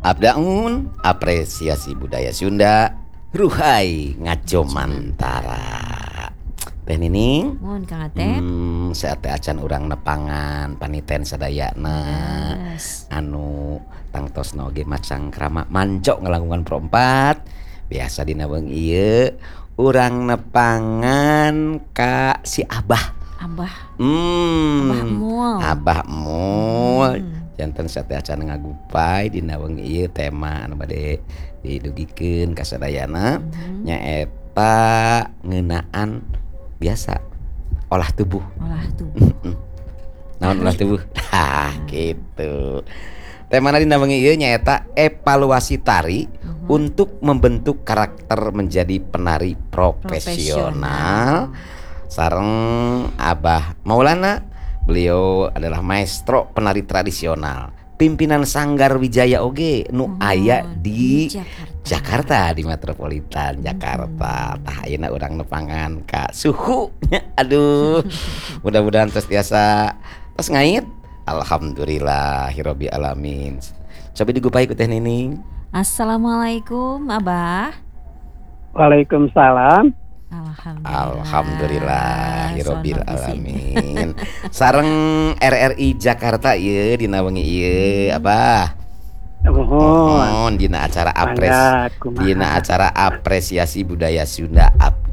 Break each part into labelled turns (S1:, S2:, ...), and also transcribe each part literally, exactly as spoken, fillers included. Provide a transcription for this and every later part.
S1: Abdaun, apresiasi budaya Sunda, Ruhai Ngaco Mantara. Teh Nining,
S2: Mun Kang Atep,
S1: hmm, saya teh acan urang nepangan paniten sadayana
S2: yes.
S1: anu tangtosna oge macang krama mancok ngelangkungan perempat. Biasa dina beung ieu urang nepangan ka si Abah.
S2: Abah,
S1: Hmm,
S2: Abah Mul.
S1: Abah Mul.
S2: Hmm.
S1: Janten sate acan ngagupai dina beung ieu tema anu bade didugikeun ka sadayana
S2: Mhm.
S1: nyaeta ngeunaan biasa olah tubuh.
S2: Olah tubuh.
S1: Naon olah tubuh? Hah, gitu. Temana dina beung ieu nyaeta evaluasi tari
S2: Mhm.
S1: untuk membentuk karakter menjadi penari profesional. Sareng Abah Maulana, beliau adalah maestro penari tradisional, pimpinan Sanggar Wijaya oge nu
S2: Oh,
S1: aya di
S2: Jakarta.
S1: Jakarta di metropolitan Jakarta. Tah ayeuna urang nepangan ka suhu. Aduh. Mudah-mudahan terus biasa tos ngait. Alhamdulillahirabbil alamin. Coba digupai ku Teh Nining.
S2: Assalamualaikum Abah.
S3: Waalaikumsalam.
S2: Alhamdulillah.
S1: Alhamdulillahirabbil
S2: Soal bagus ini.
S1: alamin. Sareng R R I Jakarta ieu dina wengi ieu Abah.
S3: Mohon.
S1: Mohon dina acara apres
S3: Mangga, kumaha.
S1: dina acara apresiasi budaya Sunda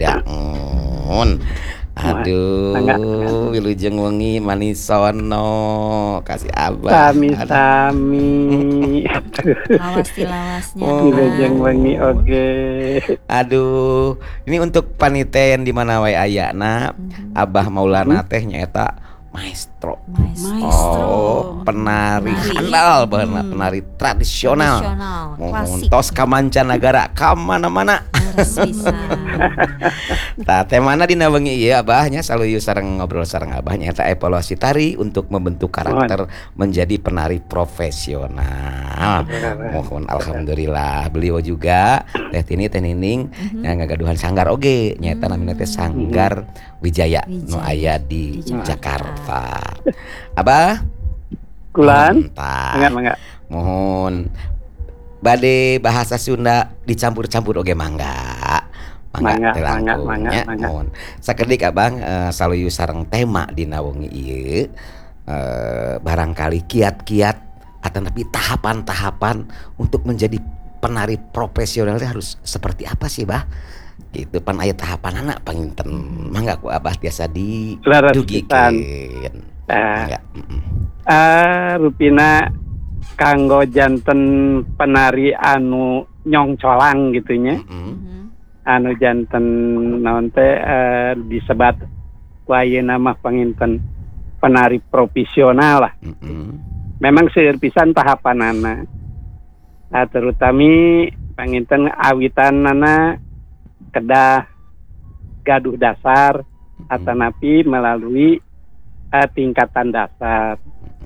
S1: Abdaun. Aduh,
S3: Mangga.
S1: wilujeng wengi manisono kasih Abah.
S3: Sami-sami.
S2: Lawas tilawasnya.
S1: Oh.
S3: Wilujeng wengi oge.
S1: Aduh, ini untuk paniten di mana wae ayana
S2: Mhm.
S1: Abah Maulana teh nyaeta maestro.
S2: Maestro.
S1: Oh, penari
S2: Penari.
S1: handal baheula,
S2: Hmm.
S1: penari tradisional.
S2: Tradisional,
S1: Mohon
S2: klasik.
S1: tos ka mancanagara ka mana-mana.
S2: Harus bisa.
S1: Tah temana dina wengi ieu Abahnya saluyu sareng ngobrol sareng Abah nyaeta evaluasi tari untuk membentuk karakter menjadi penari profesional. Mohon alhamdulillah beliau juga Teh Tini Teh Nining yang ngagaduhan sanggar oge nyaeta namina teh Sanggar Wijaya nu aya di
S2: Di
S1: Jakarta. Abah
S3: Kulan.
S1: mantap.
S3: Mangga mangga.
S1: Mohon bade bahasa Sunda dicampur-campur oge mangga.
S3: Mangga,
S1: teh
S3: mangga,
S1: langkung,
S3: mangga,
S1: nya.
S3: mangga.
S1: Mohon sakedik Abang eh, saluyu sareng tema dina wengi ieu eh, barangkali kiat-kiat atau tapi tahapan-tahapan untuk menjadi penari profesional teh harus seperti apa sih Bah? Gitu pan aya tahapan anak panginten mangga ku Abah tiasa
S3: Laras
S1: didugikeun.
S3: Ah,
S1: Mangga. Mm-mm.
S3: ah, rupina kanggo janten penari anu nyongcolang gitunya.
S1: Mm-mm.
S2: Mhm.
S3: Anu janten naon teh eh, disebat ku ayeuna mah panginten penari profesional lah.
S1: Mm-mm.
S3: Memang seueur pisan tahapanana. Nah, terutami panginten awitanana kedah gaduh dasar atanapi melalui uh, tingkatan dasar.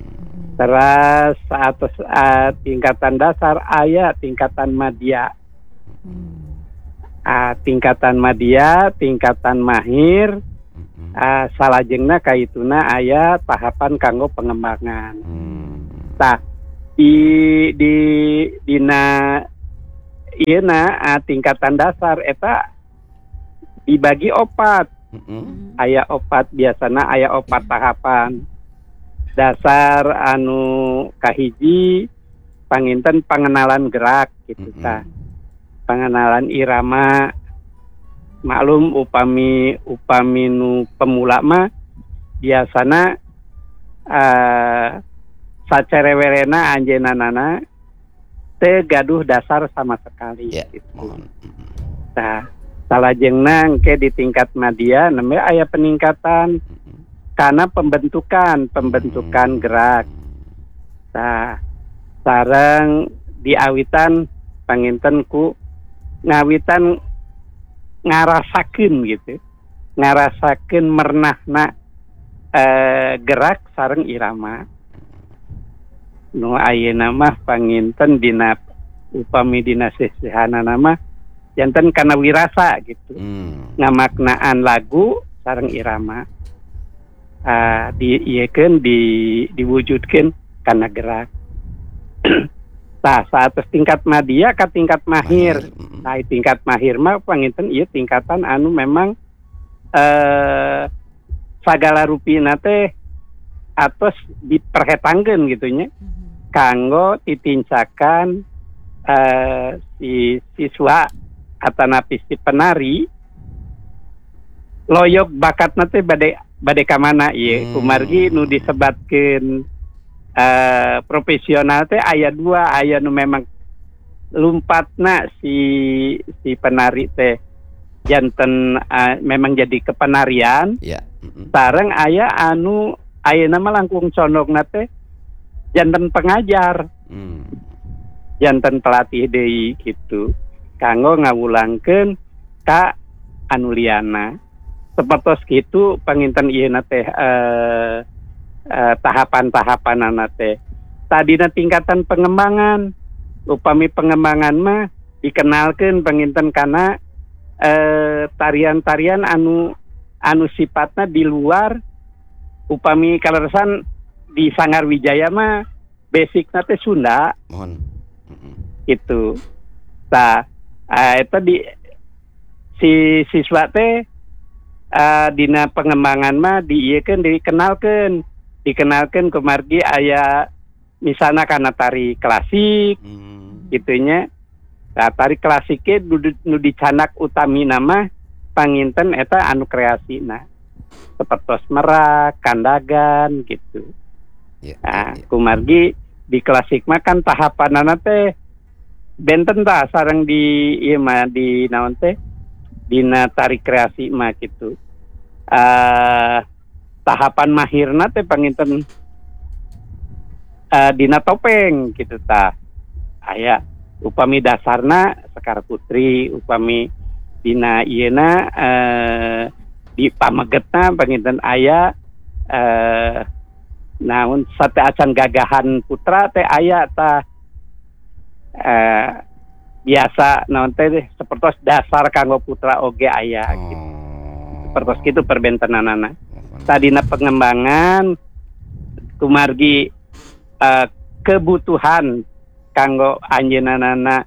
S3: Terus atas uh, tingkatan dasar aya tingkatan madya.
S2: Hmm.
S3: Uh, tingkatan madya, tingkatan mahir,
S1: Mm-mm.
S3: uh, salajengna kaituna aya tahapan kanggo pengembangan.
S1: Hmm.
S3: Tah di di dina ieuna uh, tingkatan dasar eta dibagi opat.
S1: Mm-mm.
S3: Aya opat biasana aya opat tahapan. Dasar anu kahiji panginten pengenalan gerak gitu
S1: Mm-mm.
S3: tah. Pengenalan irama. Maklum upami upami nu pemula mah biasana uh, sacerewerena anjeunanana teu gaduh dasar sama sekali
S1: Ya,
S3: gitu.
S1: mohon. Mm-mm.
S3: Nah, salajengna engke di tingkat madya nembe aya peningkatan
S1: Mm-mm.
S3: karena pembentukan pembentukan
S1: Hmm.
S3: gerak. Nah, sareng diawitan panginten ku ngawitan ngarasakeun gitu. Ngarasakeun mernahna eh, gerak sareng irama. Nu ayeuna mah panginten dina upami dina sesihanana mah janten kana wirasa gitu.
S1: Hmm.
S3: Ngamaknaan lagu sareng irama. Ah, di iekeun di diwujudkeun kana gerak. Tah saat tingkat media ke tingkat mahir.
S1: Mm-mm.
S3: Nah, tingkat mahir mah panginten ieu tingkatan anu memang eh sagala rupina teh atos diperhetangkeun gitu nya
S2: Mhm.
S3: kanggo ditincakan eh si siswa atanapi si penari loyok bakatna teh bade bade ka mana ieu
S1: Hmm.
S3: kumargi nu disebatkeun eh profesional teh aya dua, aya nu memang lumpatna si si penari teh janten uh, memang jadi kepenarian.
S1: Ya. Mm-mm.
S3: Sareng aya anu ayeuna mah langkung condongna teh janten pengajar,
S1: Hmm.
S3: janten pelatih deui gitu. Kanggo ngawulangkeun ka anu liana. Sapertos kitu panginten ieuna teh eh, eh, tahapan-tahapanana teh. Tadina tingkatan pengembangan, upami pengembangan mah dikenalkeun panginten kana eh, tarian-tarian anu anu sifatna di luar upami kaleresan di Sanggar Wijaya mah basicna teh Sunda
S1: Mohon. Mm-mm.
S3: gitu. Nah, uh, itu di si siswa teh uh, dina pengembangan mah diiekeun dikenalkeun dikenalkeun kumargi aya misalnya karena tari klasik
S1: Hmm.
S3: gitunya. Nah, tari klasiknya nu, nu dicanak utami nama panginten eta anu kreasina sepertos merak, kandagan gitu.
S1: Ya,
S3: Nah,
S1: ya, ya.
S3: kumargi di klasik mah kan tahapanana teh benten tah sareng di ieu mah di naon teh dina tari kreasi mah gitu. Uh, tahapan mahirna teh panginten uh, dina topeng gitu tah. Aya upami dasarna Sekar Putri, upami dina ieuna eh, di pamegetna panginten aya eh, naon sate acan gagahan putra teh aya tah eh, biasa naon teh sapertos dasar kanggo putra oge aya gitu.
S1: Oh.
S3: Sapertos kitu perbentenanana. Tadina pengembangan kumargi eh, kebutuhan kanggo anjeunana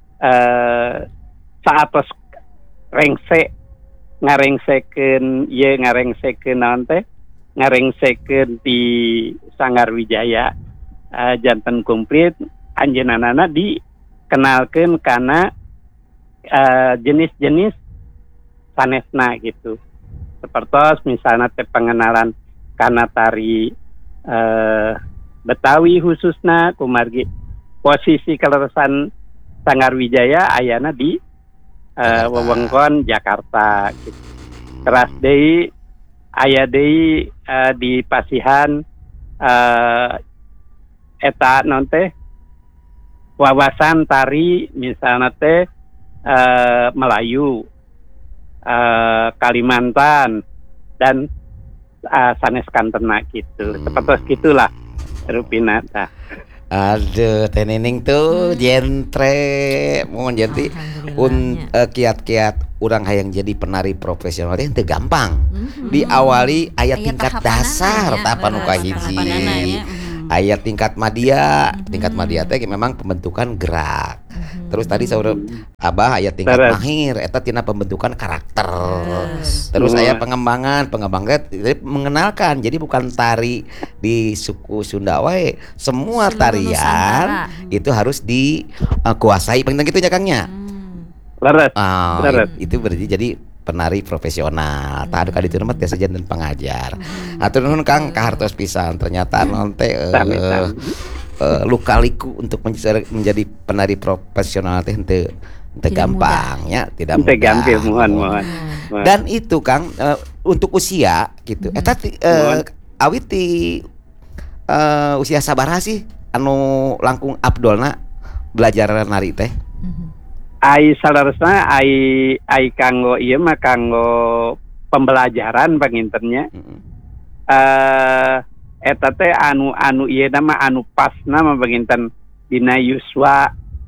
S3: eh saatos rengse ngarengsekeun ieu ngarengsekeun naon teh ngarengsekeun di Sanggar Wijaya uh, janten komplit anjeunana dikenalkeun kana uh, jenis-jenis sanesna gitu. Sapertos misalnya teh pengenalan kana tari uh, Betawi khususna kumargi posisi kaleresan Sanggar Wijaya ayana di uh, wewengkon Jakarta gitu. Teras deui aya deui uh, di pasihan uh, eta naon teh wawasan tari misalna teh uh, Melayu, uh, Kalimantan dan uh, sanes kantena gitu. Seperti gitulah rupina tah.
S1: Aduh, Teh Nining tuh
S2: Hmm.
S1: jentre mohon jadi
S2: Alhamdulillahnya.
S1: un eh, kiat-kiat urang hayang jadi penari profesional teh teu gampang.
S2: Mhm.
S1: Diawali aya
S2: Aya
S1: tingkat
S2: tahapanana
S1: dasar
S2: ya,
S1: tahapan nu
S2: bener,
S1: kahiji.
S2: tahapanana ya, mhm.
S1: Aya tingkat madya,
S2: Mhm.
S1: tingkat madya teh memang pembentukan gerak.
S2: Mhm.
S1: Terus tadi saudara Abah aya tingkat
S3: Beres.
S1: mahir eta tina pembentukan karakter.
S2: Beres.
S1: Terus
S3: Oh.
S1: aya pengembangan, pengembangan jadi mengenalkan. Jadi bukan tari di suku Sunda wae, semua
S2: Seluruh
S1: tarian
S2: Nusantara.
S1: itu harus dikuasai. Penting gitu ya Kangnya.
S2: Hmm.
S3: Leres.
S1: Ah,
S3: Beres.
S1: it- itu berarti jadi penari profesional. Tah anu kali itu mah tiasa janten pengajar. Atur nuhun Kang kahartos pisan ternyata non teh eh,
S3: Sami-sami.
S1: eh, luka-liku untuk menjadi, menjadi penari profesional teh henteu henteu
S2: Tidak
S1: gampangnya, tidak
S3: Teu
S1: mudah.
S3: gampil mohon mohon. Mohon.
S1: Dan itu Kang eh, untuk usia gitu.
S2: Mhm.
S1: Eta ti- eh, awit ti eh, usia sabaraha sih anu langkung abdolna belajar nari teh?
S2: Mhm.
S3: Ai salaresna ai ai kanggo ieu mah kanggo pembelajaran pangintennya.
S1: Mm-mm.
S3: Eh eta teh anu anu ieu nama anu pasna mah panginten dina yuswa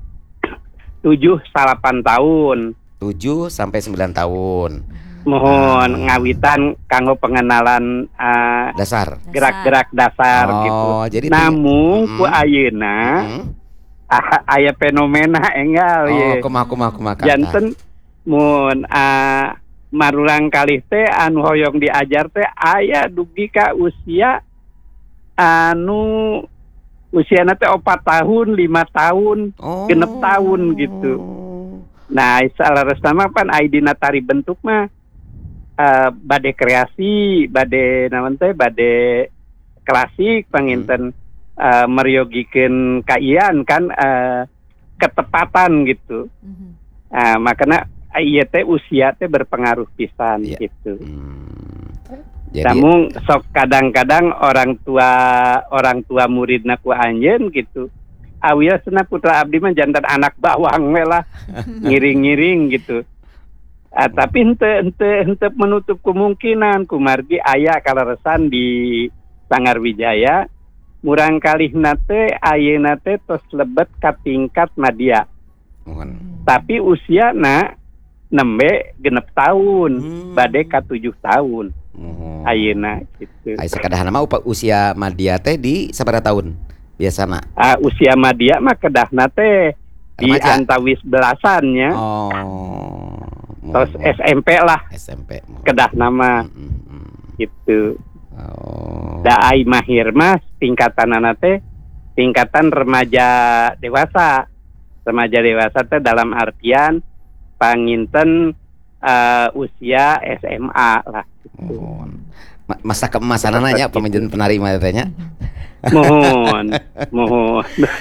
S3: tujuh salapan tahun.
S1: tujuh sampai sembilan tahun.
S3: Mohon
S1: Ah.
S3: ngawitan kanggo pengenalan eh,
S1: Dasar.
S3: gerak-gerak dasar
S1: Oh,
S3: gitu.
S1: jadi
S3: Namun ku
S1: Mm-mm.
S3: ayeuna
S1: Mm-mm.
S3: ah, aya fenomena enggal
S1: Oh,
S3: ye.
S1: kumaha kumaha kumaha Kang.
S3: Janten mun ah, marurang kalih teh anu hoyong diajar teh aya dugi ka usia anu usiana teh opat tahun, lima tahun,
S1: Oh.
S3: genep tahun gitu. Nah, salaresna mah pan aya dina tari bentuk mah uh, bade kreasi, bade naon teh bade klasik panginten uh, meriogikeun kaian kan uh, ketepatan gitu.
S2: Mhm.
S3: Nah, makanya ieu teh usia teh berpengaruh pisan
S1: Iya.
S3: gitu.
S1: Hmm. Jadi
S3: Namun sok kadang-kadang orang tua orang tua muridna ku anjeun gitu. Awiasna putra abdi mah jantan anak bawang we lah, ngiring-ngiring gitu. Ah, tapi henteu henteu henteu menutup kemungkinan kumargi aya kaleresan di Sanggar Wijaya murang kalihna teh ayeuna teh tos lebet ka tingkat madya.
S1: mohon.
S3: Tapi usiana nembe genep tahun,
S1: Hmm.
S3: bade ka tujuh tahun.
S1: Mohon.
S3: Ayeuna gitu.
S1: Ai sakadahana mah upa usia madya teh di sabaraha tahun biasana?
S3: Ah, usia madya mah kedahna teh di
S1: Remaja.
S3: antawis belasannya,
S1: Oh.
S3: terus
S1: mohon.
S3: S M P lah
S1: S M P. mohon.
S3: kedah nama
S1: Mm, mm, mm.
S3: gitu.
S1: Oh.
S3: Da ai mahir mas tingkatanana teh tingkatan remaja dewasa. Remaja dewasa teh dalam artian panginten uh, usia S M A lah gitu.
S1: Mohon. Ma- Masa keemasanana nya pamenjen penari mah teh nya.
S3: Mohon, mohon.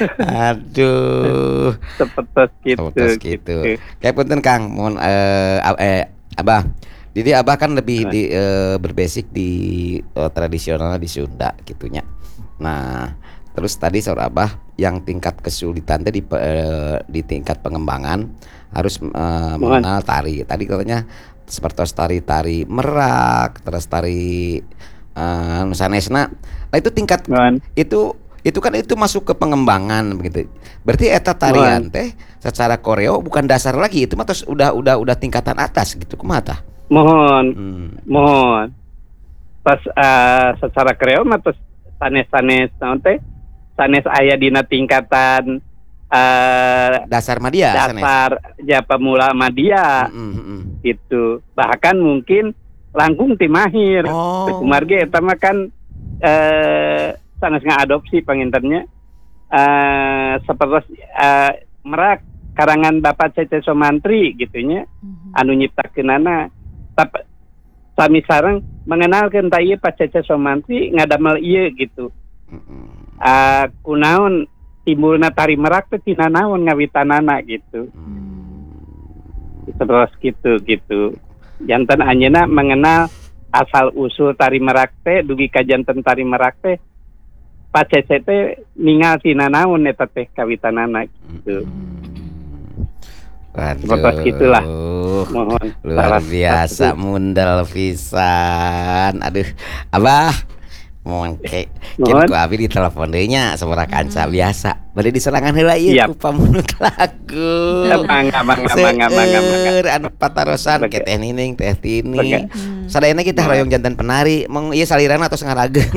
S1: Aduh.
S3: Sepetos gitu.
S1: Sepetos gitu. Kayak punten Kang, mohon eh, ab- eh Abah. Jadi Abah kan lebih di, eh, berbasic di eh, tradisional di Sunda gitunya. Nah, terus tadi saur Abah yang tingkat kesulitan teh di pe- eh, di tingkat pengembangan harus eh, mengenal tari. Tadi katanya seperti tari-tari merak, terus tari eh, sanesna. Nah, itu tingkat
S3: Mohon.
S1: itu itu kan itu masuk ke pengembangan begitu. Berarti eta tarian teh secara koreo bukan dasar lagi, itu mah terus udah udah udah tingkatan atas gitu. Kumaha tah?
S3: Mohon.
S1: Hmm.
S3: Mohon. Pas uh, secara kreo mah terus sanes-sanes naon teh sanes aya dina tingkatan uh,
S1: Dasar madya sanes.
S3: dasar ja pemula madya
S1: Mm, mm, mm.
S3: gitu. Bahkan mungkin langkung ti mahir.
S1: Oh.
S3: Kumargi eta mah kan eh sanes ngadopsi pangintennya eh seperti eh, merak karangan Bapak Cece Somantri gitunya
S2: Mhm.
S3: anu nyiptakeunana. Tapi sami sareng mengenalkeun ta ieu Pak Cece Somantri ngadamel ieu gitu.
S1: Mm, mm.
S3: Ah kunaon timbulna tari merak teh tina naon ngawitanana gitu. Terus gitu gitu. Janten anjeunna mengenal asal usul tari merak teh dugi ka janten tari merak teh Pak Cece teh ningal tina naon eta teh kawitanana gitu.
S1: Waduh.
S3: Seperti itulah. Mohon
S1: Luar
S3: salah
S1: biasa
S3: satu.
S1: mundal pisan. Aduh, Abah. Mohon ke
S3: Mohon.
S1: ku abi di telepon deui nya sabaraha kanca biasa. Bade diserangan heula ieu
S3: Siap.
S1: ku pamunut lagu.
S3: Mangga mangga mangga mangga mangga.
S1: Seueur anu patarosan
S3: Oke.
S1: ke teh nining teh tini.
S3: Oke.
S1: Sadayana kita hoyong jantan penari, mong ieu salirana atau ngarageun.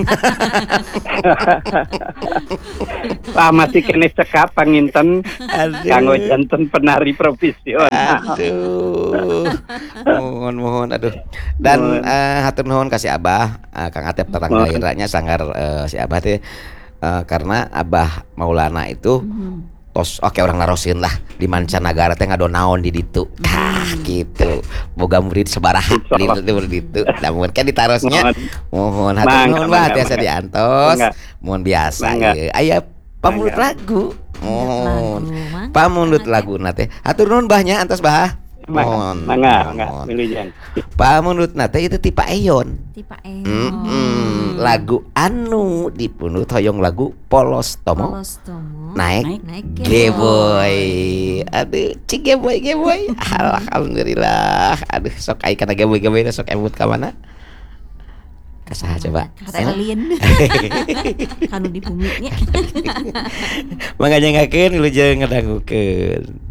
S3: Lah masih kene cekap panginten
S1: Aduh.
S3: kanggo janten penari profesional.
S1: Aduh. Mohon mohon aduh. Dan
S3: Mohon.
S1: eh, hatur nuhun kasih Abah, eh, Kang Atep terang
S3: Mohon.
S1: daerahnya sanggar eh, si Abah teh eh, karena Abah Maulana itu tos oke orang narosin lah di mancanagara teh ngadonaon di ditu. Tah gitu. Boga murid sabaraha di
S3: Insyaallah.
S1: di ditu. Namun kan ditarosnya mohon
S3: Mohon.
S1: hatur
S3: Mangga,
S1: nuhun Bah
S3: mangga,
S1: biasa
S3: mangga.
S1: diantos.
S3: Mangga.
S1: Mohon biasa
S3: Mangga.
S1: ieu. Aya pamunut
S3: Mangga.
S1: lagu. Mohon.
S2: Lagu, Mang.
S1: Pamunut lagu nate. Hatur nuhun Bahnya antos Bah.
S3: Mangga
S1: Mohon.
S3: mangga mangga
S1: mohon.
S3: wilujeng.
S1: Pamunut nate itu tipe Eyon.
S2: Tipe
S1: Mm,
S2: Eon.
S1: mm, lagu anu dipunut hoyong lagu Polos Tomo
S2: Polos Tomo.
S1: naik
S2: Naik
S1: Geboy. Aduh, cik Geboy Geboy. Alhamdulillah. Aduh, sok ai kana Geboy Geboy sok emut ka mana? Ka saha coba?
S2: Kata alien. Kanu di bumi nya.
S1: Mangga nyangakeun wilujeng ngadangukeun.